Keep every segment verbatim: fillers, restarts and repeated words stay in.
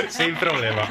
Sin problema.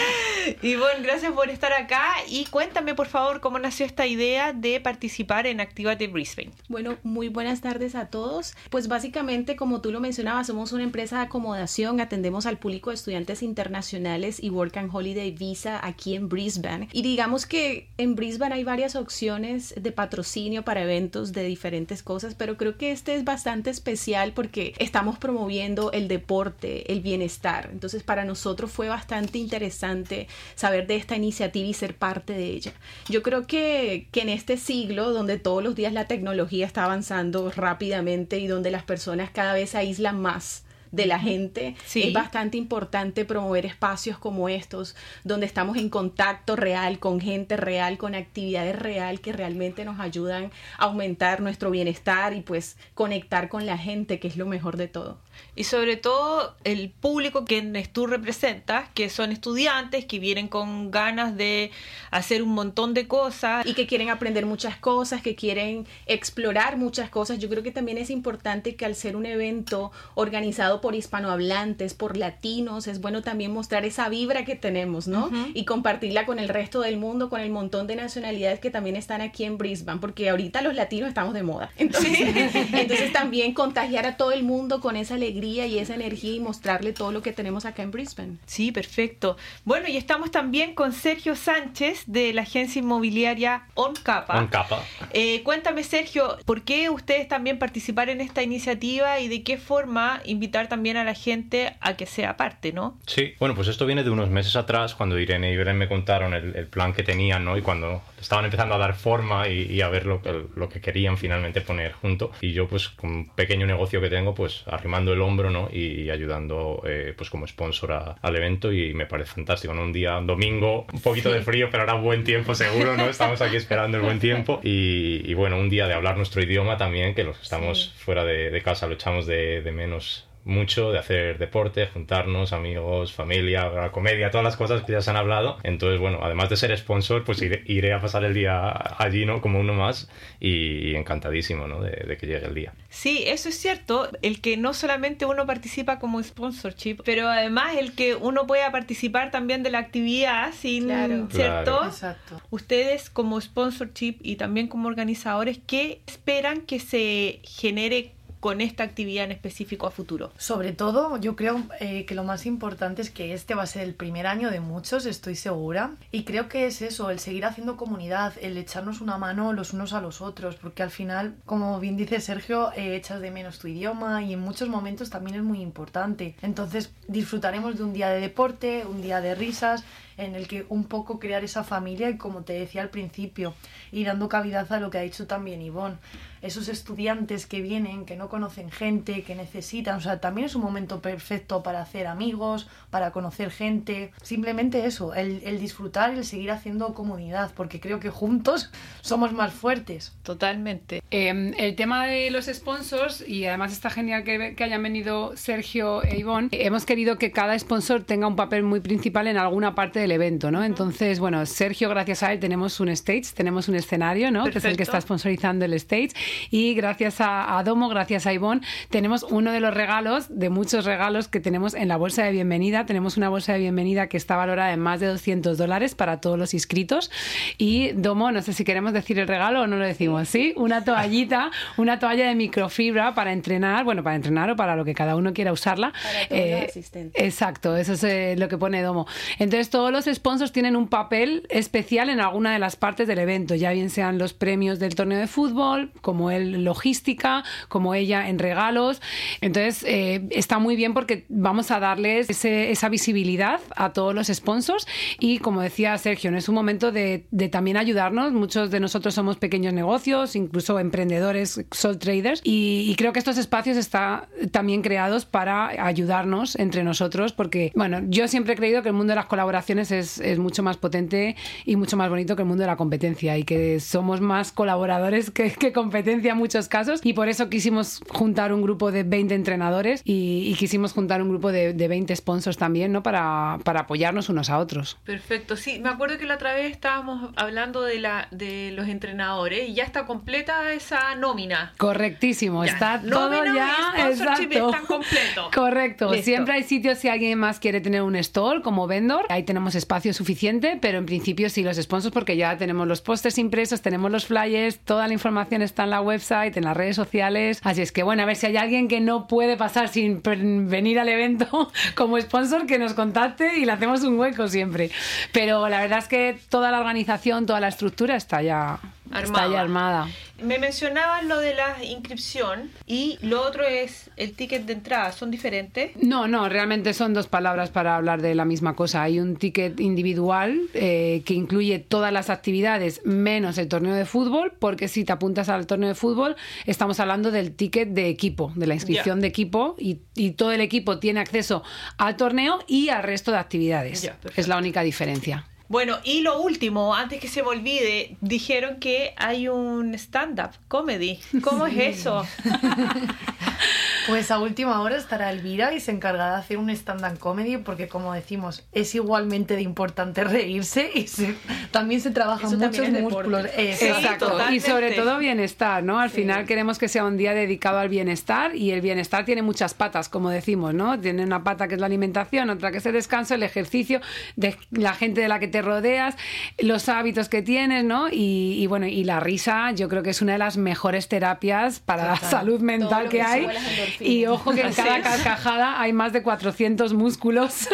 Ivonne, gracias por estar acá y cuéntame por favor cómo nació esta idea de participar en Actívate Brisbane. Bueno, muy buenas tardes a todos. Pues básicamente, como tú lo mencionabas, somos una empresa de acomodación, atendemos al público de estudiantes internacionales y Work and Holiday Visa aquí en Brisbane. Y digamos que en Brisbane hay varias opciones de patrocinio para eventos de diferentes cosas, pero creo que este es bastante especial porque estamos promoviendo el deporte, el bienestar. Entonces, para nosotros fue bastante interesante saber de esta iniciativa y ser parte de ella. Yo creo que, que en este siglo, donde todos los días la tecnología está avanzando rápidamente y donde las personas cada vez se aíslan más de la gente, sí, es bastante importante promover espacios como estos, donde estamos en contacto real con gente real, con actividades real que realmente nos ayudan a aumentar nuestro bienestar y pues conectar con la gente, que es lo mejor de todo. Y sobre todo el público quienes tú representas, que son estudiantes, que vienen con ganas de hacer un montón de cosas. Y que quieren aprender muchas cosas, que quieren explorar muchas cosas. Yo creo que también es importante que al ser un evento organizado por hispanohablantes, por latinos, es bueno también mostrar esa vibra que tenemos, ¿no? Uh-huh. Y compartirla con el resto del mundo, con el montón de nacionalidades que también están aquí en Brisbane, porque ahorita los latinos estamos de moda. Entonces, entonces también contagiar a todo el mundo con esa alegría y esa energía y mostrarle todo lo que tenemos acá en Brisbane. Sí, perfecto. Bueno, y estamos también con Sergio Sánchez de la agencia inmobiliaria OnCapa. OnCapa. Eh, cuéntame, Sergio, ¿por qué ustedes también participar en esta iniciativa y de qué forma invitar también a la gente a que sea parte, ¿no? Sí, bueno, pues esto viene de unos meses atrás, cuando Irene y Belén me contaron el, el plan que tenían, ¿no? Y cuando estaban empezando a dar forma y, y a ver lo, el, lo que querían finalmente poner junto. Y yo, pues, con un pequeño negocio que tengo, pues, arrimando el hombro, ¿no? Y, y ayudando, eh, pues, como sponsor a, al evento, y me parece fantástico, ¿no? Un día, un domingo, un poquito de frío, pero ahora buen tiempo seguro, ¿no? Estamos aquí esperando el buen tiempo. Y, y bueno, un día de hablar nuestro idioma también, que los que estamos sí. fuera de, de casa lo echamos de, de menos mucho, de hacer deporte, juntarnos, amigos, familia, la comedia, todas las cosas que ya se han hablado. Entonces, bueno, además de ser sponsor, pues iré, iré a pasar el día allí, ¿no? Como uno más, y, y encantadísimo, ¿no? De, de que llegue el día. Sí, eso es cierto, el que no solamente uno participa como sponsorship, pero además el que uno pueda participar también de la actividad sin, claro. ¿cierto? Claro. Exacto. Ustedes como sponsorship y también como organizadores, ¿qué esperan que se genere con esta actividad en específico a futuro? Sobre todo, yo creo eh, que lo más importante es que este va a ser el primer año de muchos, estoy segura, y creo que es eso, el seguir haciendo comunidad, el echarnos una mano los unos a los otros, porque al final, como bien dice Sergio, eh, echas de menos tu idioma y en muchos momentos también es muy importante. Entonces disfrutaremos de un día de deporte, un día de risas, en el que un poco crear esa familia y, como te decía al principio, y dando cavidad a lo que ha dicho también Ivonne, esos estudiantes que vienen, que no conocen gente, que necesitan, o sea, también es un momento perfecto para hacer amigos, para conocer gente, simplemente eso, el, el disfrutar, el seguir haciendo comunidad, porque creo que juntos somos más fuertes. Totalmente. Eh, el tema de los sponsors, y además está genial que, que hayan venido Sergio e Ivonne, hemos querido que cada sponsor tenga un papel muy principal en alguna parte del evento, ¿no? Entonces, bueno, Sergio, gracias a él tenemos un stage, tenemos un escenario, ¿no? Perfecto. Que es el que está sponsorizando el stage, y gracias a, a Domo, gracias a Ivonne, tenemos uno de los regalos, de muchos regalos que tenemos en la bolsa de bienvenida. Tenemos una bolsa de bienvenida que está valorada en más de doscientos dólares para todos los inscritos. Y Domo, no sé si queremos decir el regalo o no lo decimos, ¿sí? Una toallita, una toalla de microfibra para entrenar, bueno, para entrenar o para lo que cada uno quiera usarla. Para todos eh, los asistentes. Exacto, eso es eh, lo que pone Domo. Entonces, todos los sponsors tienen un papel especial en alguna de las partes del evento, ya bien sean los premios del torneo de fútbol, como él logística, como ella en regalos. Entonces, eh, está muy bien porque vamos a darles ese, esa visibilidad a todos los sponsors y, como decía Sergio, ¿no? Es un momento de, de también ayudarnos. Muchos de nosotros somos pequeños negocios, incluso emprendedores, sole traders, y, y creo que estos espacios están también creados para ayudarnos entre nosotros, porque, bueno, yo siempre he creído que el mundo de las colaboraciones es, es mucho más potente y mucho más bonito que el mundo de la competencia, y que somos más colaboradores que, que competencia en muchos casos, y por eso quisimos juntar un grupo de veinte entrenadores y, y quisimos juntar un grupo de, de veinte sponsors también, ¿no? Para, para apoyarnos unos a otros. Perfecto, sí, me acuerdo que la otra vez estábamos hablando de, la, de los entrenadores y ya está completa esa nómina. Correctísimo, Ya. está Nómina todo y ya, sponsorship exacto. están completos. Correcto, Listo. siempre hay sitios si alguien más quiere tener un store como vendor, ahí tenemos espacio suficiente, pero en principio sí los sponsors porque ya tenemos los pósters impresos, tenemos los flyers, toda la información está en la website, en las redes sociales, así es que bueno, a ver si hay alguien que no puede pasar sin venir al evento como sponsor, que nos contacte y le hacemos un hueco siempre, pero la verdad es que toda la organización, toda la estructura está ya Armada. está ya armada. Me mencionaban lo de la inscripción y lo otro es el ticket de entrada. ¿Son diferentes? No, no, realmente son dos palabras para hablar de la misma cosa. Hay un ticket individual eh, que incluye todas las actividades menos el torneo de fútbol, porque si te apuntas al torneo de fútbol estamos hablando del ticket de equipo, de la inscripción Ya. de equipo y, y todo el equipo tiene acceso al torneo y al resto de actividades. Ya, perfecto. Es la única diferencia. Bueno, y lo último, antes que se me olvide, dijeron que hay un stand-up comedy. ¿Cómo es eso? Pues a última hora estará Elvira y se encargará de hacer un stand-up comedy porque, como decimos, es igualmente de importante reírse y se- también se trabajan Eso también muchos es deporte. músculos. Sí, Exacto. Exacto, y totalmente. sobre todo bienestar, ¿no? Al Sí. final queremos que sea un día dedicado al bienestar y el bienestar tiene muchas patas, como decimos, ¿no? Tiene una pata que es la alimentación, otra que es el descanso, el ejercicio, de la gente de la que te rodeas, los hábitos que tienes, ¿no? Y, y bueno, y la risa yo creo que es una de las mejores terapias para la Total. salud Todo mental lo que que hay. sube las endorfinas. Y ojo que en Así cada es. carcajada hay más de cuatrocientos músculos.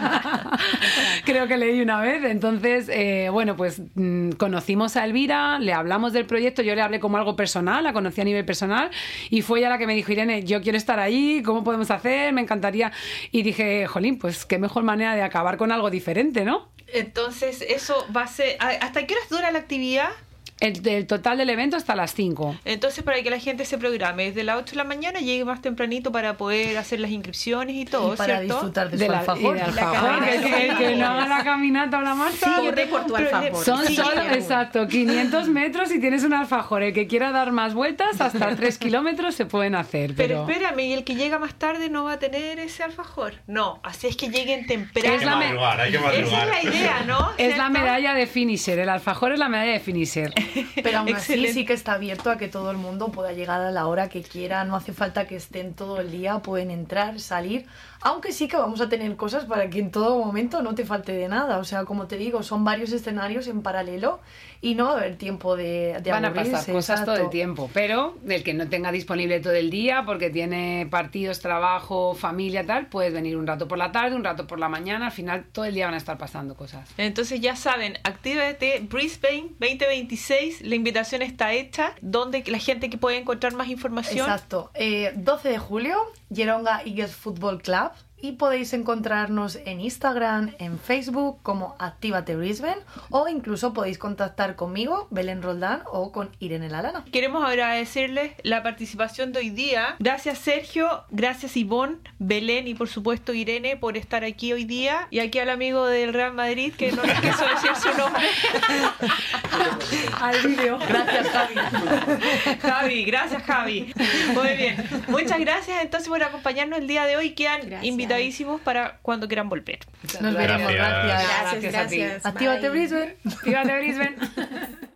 Creo que leí una vez. Entonces, eh, bueno, pues mm, conocimos a Elvira, le hablamos del proyecto, yo le hablé como algo personal, la conocí a nivel personal y fue ella la que me dijo, Irene, yo quiero estar ahí, ¿cómo podemos hacer? Me encantaría. Y dije, jolín, pues qué mejor manera de acabar con algo diferente, ¿no? Entonces, eso va a ser... ¿Hasta qué horas dura la actividad? El, el total del evento hasta las cinco. Entonces, para que la gente se programe desde las ocho de la mañana, llegue más tempranito para poder hacer las inscripciones y todo, Y para ¿cierto? disfrutar de, De su la, alfajor. y de La alfajor, que, caminata. que- que no haga la caminata o la marcha. Corre por tu alfajor. Son Sí, solo, sí. exacto, quinientos metros y tienes un alfajor. El que quiera dar más vueltas, hasta tres kilómetros se pueden hacer. Pero Pero, espérame, ¿y el que llega más tarde no va a tener ese alfajor? No, así es que lleguen temprano. Hay Es que la me- madrugar, hay que Esa madrugar. es la idea, ¿no? es la ¿Cierto? medalla de finisher. El alfajor es la medalla de finisher. Pero aún así Excelente. sí que está abierto a que todo el mundo pueda llegar a la hora que quiera, no hace falta que estén todo el día, pueden entrar, salir, aunque sí que vamos a tener cosas para que en todo momento no te falte de nada, o sea, como te digo, son varios escenarios en paralelo y no va a haber tiempo de, de Van a aburrirse, pasar cosas exacto. todo el tiempo, pero el que no tenga disponible todo el día porque tiene partidos, trabajo, familia, tal, puedes venir un rato por la tarde, un rato por la mañana, al final todo el día van a estar pasando cosas. Entonces ya saben, actívate Brisbane veinte veintiséis, la invitación está hecha, donde la gente que puede encontrar más información. Exacto. Eh, doce de julio, Yeronga Eagles Football Club. Y podéis encontrarnos en Instagram, en Facebook como Actívate Brisbane o incluso podéis contactar conmigo, Belén Roldán, o con Irene Lalana. Queremos agradecerles la participación de hoy día. Gracias Sergio, gracias Ivonne, Belén y por supuesto Irene por estar aquí hoy día. Y aquí al amigo del Real Madrid que no les quiso decir su nombre. Al vídeo. Gracias, Javi. Javi, gracias Javi. Muy bien. Muchas gracias entonces por acompañarnos el día de hoy. Quedan Gracias. invitadísimos para cuando quieran volver. Nos veremos. Gracias. Gracias. Gracias, Gracias a ti. gracias. Actívate Bye. Brisbane. Actívate Brisbane.